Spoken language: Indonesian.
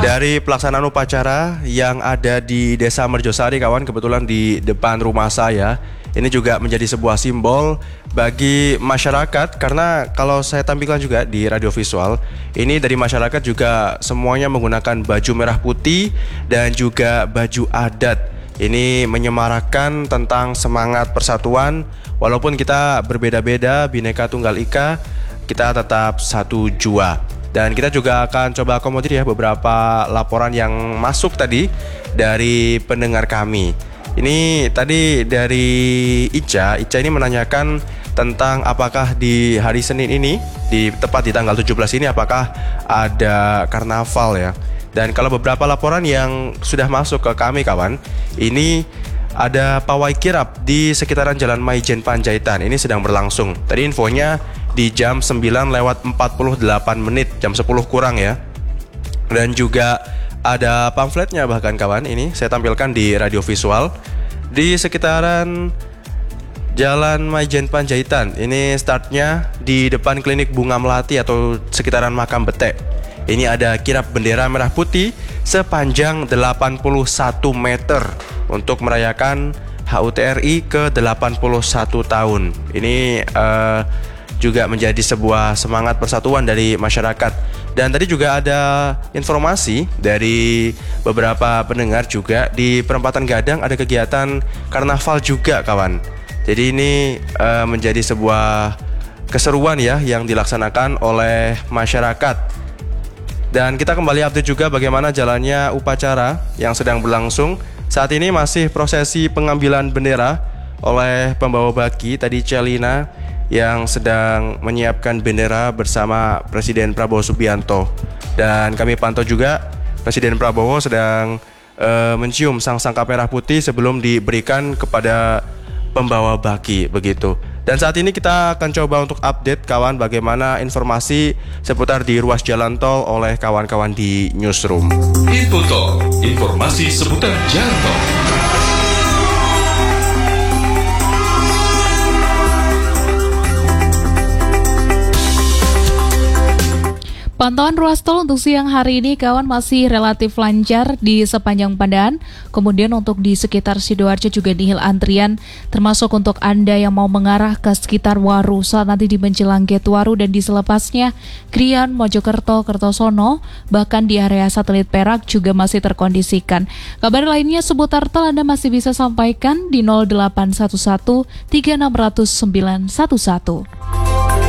Dari pelaksanaan upacara yang ada di Desa Merjosari kawan, kebetulan di depan rumah saya. Ini juga menjadi sebuah simbol bagi masyarakat, karena kalau saya tampilkan juga di radio visual, ini dari masyarakat juga semuanya menggunakan baju merah putih dan juga baju adat. Ini menyemarakan tentang semangat persatuan, walaupun kita berbeda-beda, Bhinneka Tunggal Ika, kita tetap satu jua. Dan kita juga akan coba akomodir ya beberapa laporan yang masuk tadi dari pendengar kami. Ini tadi dari Ica ini menanyakan tentang apakah di hari Senin ini, tepat di tanggal 17 ini, apakah ada karnaval ya. Dan kalau beberapa laporan yang sudah masuk ke kami kawan, ini ada pawai kirap di sekitaran Jalan Maijen Panjaitan. Ini sedang berlangsung. Tadi infonya di jam 9:48, jam 10 kurang ya. Dan juga ada pamfletnya bahkan kawan, ini saya tampilkan di radio visual. Di sekitaran Jalan Maijen Panjaitan, ini startnya di depan klinik Bunga Melati atau sekitaran Makam Betek. Ini ada kirap bendera merah putih sepanjang 81 meter untuk merayakan HUT RI ke 81 tahun. Ini juga menjadi sebuah semangat persatuan dari masyarakat. Dan tadi juga ada informasi dari beberapa pendengar juga, di Perempatan Gadang ada kegiatan karnaval juga kawan. Jadi ini menjadi sebuah keseruan ya yang dilaksanakan oleh masyarakat. Dan kita kembali update juga bagaimana jalannya upacara yang sedang berlangsung. Saat ini masih prosesi pengambilan bendera oleh pembawa baki, tadi Celina yang sedang menyiapkan bendera bersama Presiden Prabowo Subianto. Dan kami pantau juga Presiden Prabowo sedang mencium sang-sangka merah putih sebelum diberikan kepada pembawa baki begitu. Dan saat ini kita akan coba untuk update kawan bagaimana informasi seputar di ruas jalan tol oleh kawan-kawan di Newsroom. Info Tol, informasi seputar jalan tol. Pantauan ruas tol untuk siang hari ini kawan masih relatif lancar di sepanjang Pandan. Kemudian untuk di sekitar Sidoarjo juga nihil antrian, termasuk untuk Anda yang mau mengarah ke sekitar Waru saat nanti di menjelang Gate Waru dan di selepasnya Krian, Mojokerto, Kertosono, bahkan di area satelit Perak juga masih terkondisikan. Kabar lainnya seputar tol Anda masih bisa sampaikan di 0811 3600 911.